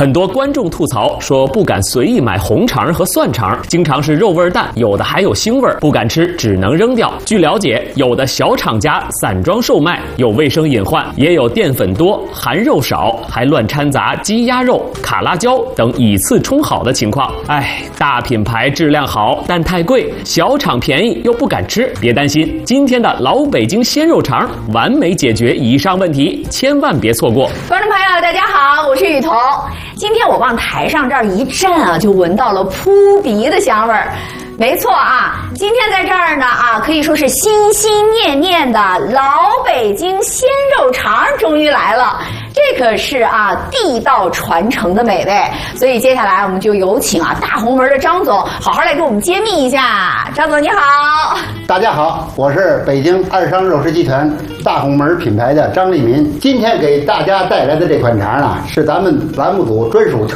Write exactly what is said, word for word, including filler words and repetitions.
很多观众吐槽说不敢随意买红肠和蒜肠，经常是肉味淡，有的还有腥味，不敢吃，只能扔掉。据了解，有的小厂家散装售卖，有卫生隐患，也有淀粉多、含肉少，还乱掺杂鸡鸭肉、卡拉椒等以次充好的情况。哎，大品牌质量好，但太贵；小厂便宜又不敢吃。别担心，今天的老北京鲜肉肠完美解决以上问题，千万别错过。 观众朋友，大家好，我是雨桐。今天我往台上这儿一站啊，就闻到了扑鼻的香味儿。没错啊，今天在这儿呢啊，可以说是心心念念的老北京鲜肉肠终于来了。这可是啊地道传承的美味，所以接下来我们就有请啊大红门的张总好好来给我们揭秘一下。张总你好。 大家好，我是北京二商肉食集团大红门品牌的张立民。今天给大家带来的这款肠啊，是咱们栏目组专属